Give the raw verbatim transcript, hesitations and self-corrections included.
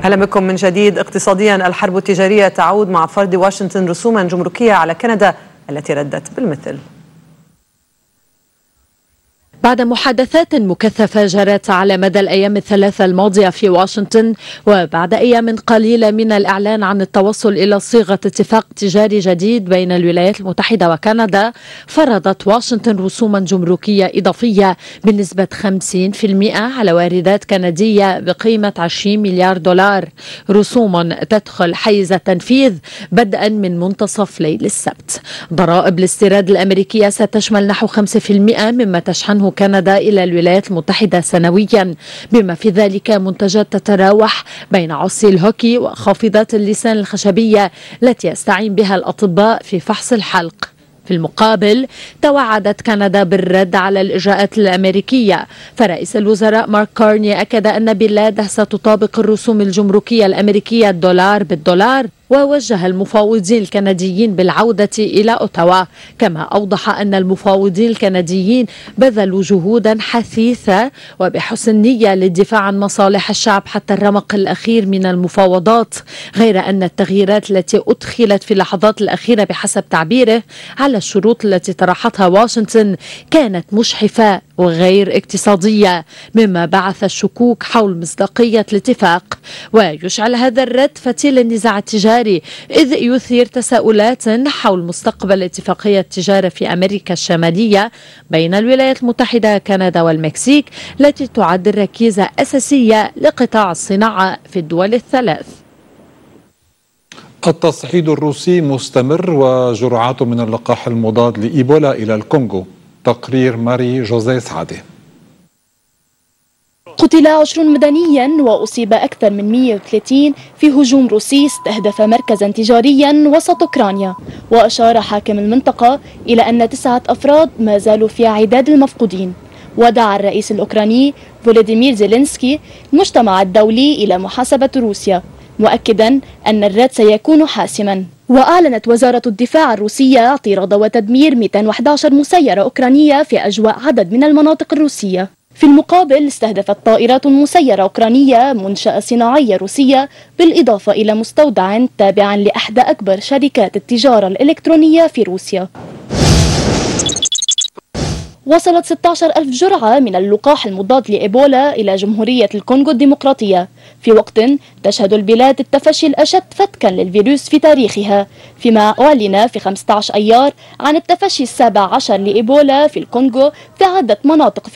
أهلا بكم من جديد. اقتصاديا، الحرب التجارية تعود مع فرض واشنطن رسوما جمركية على كندا التي ردت بالمثل. بعد محادثات مكثفة جرت على مدى الأيام الثلاثة الماضية في واشنطن، وبعد أيام قليلة من الإعلان عن التوصل إلى صيغة اتفاق تجاري جديد بين الولايات المتحدة وكندا، فرضت واشنطن رسوما جمركية إضافية بنسبة خمسين بالمئة على واردات كندية بقيمة عشرين مليار دولار، رسوم تدخل حيز التنفيذ بدءا من منتصف ليل السبت. ضرائب الاستيراد الأمريكية ستشمل نحو خمسة بالمئة مما تشحنه كندا إلى الولايات المتحدة سنويا، بما في ذلك منتجات تتراوح بين عصي الهوكي وخافضات اللسان الخشبية التي يستعين بها الأطباء في فحص الحلق. في المقابل، توعدت كندا بالرد على الإجراءات الأمريكية، فرئيس الوزراء مارك كارني أكد أن بلاده ستطابق الرسوم الجمركية الأمريكية الدولار بالدولار، ووجه المفاوضين الكنديين بالعودة إلى أوتاوا. كما أوضح أن المفاوضين الكنديين بذلوا جهودا حثيثة وبحسن نية للدفاع عن مصالح الشعب حتى الرمق الأخير من المفاوضات، غير أن التغييرات التي أدخلت في اللحظات الأخيرة بحسب تعبيره على الشروط التي طرحتها واشنطن كانت مشحفة وغير اقتصادية، مما بعث الشكوك حول مصداقية الاتفاق. ويشعل هذا الرد فتيل النزاع التجاري، إذ يثير تساؤلات حول مستقبل اتفاقية التجارة في أمريكا الشمالية بين الولايات المتحدة كندا والمكسيك، التي تعد الركيزة أساسية لقطاع الصناعة في الدول الثلاث. التصعيد الروسي مستمر وجرعات من اللقاح المضاد لإيبولا إلى الكونغو. تقرير ماري جوزيه سعادة. قتل عشرون مدنيا وأصيب أكثر من مئة وثلاثين في هجوم روسي استهدف مركزا تجاريا وسط أوكرانيا. وأشار حاكم المنطقة إلى أن تسعة أفراد ما زالوا في عداد المفقودين. ودعا الرئيس الأوكراني فولوديمير زيلينسكي المجتمع الدولي إلى محاسبة روسيا، مؤكدا أن الرد سيكون حاسما. وأعلنت وزارة الدفاع الروسية اعتراض وتدمير مئتين وأحد عشر مسيرة أوكرانية في أجواء عدد من المناطق الروسية. في المقابل، استهدفت طائرات مسيرة أوكرانية منشأة صناعية روسية، بالإضافة إلى مستودع تابع لأحدى أكبر شركات التجارة الإلكترونية في روسيا. وصلت ستة عشر ألف جرعة من اللقاح المضاد لإيبولا إلى جمهورية الكونغو الديمقراطية، في وقت تشهد البلاد التفشي الأشد فتكا للفيروس في تاريخها، فيما أعلن في خمسة عشر أيار عن التفشي السابع عشر لإيبولا في الكونغو في عدة مناطق في